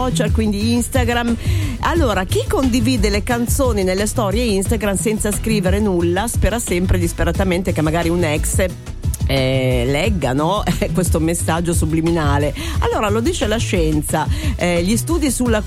social, quindi Instagram. Allora, chi condivide le canzoni nelle storie Instagram senza scrivere nulla spera sempre disperatamente che magari un ex leggano questo messaggio subliminale. Allora, lo dice la scienza, gli studi sulla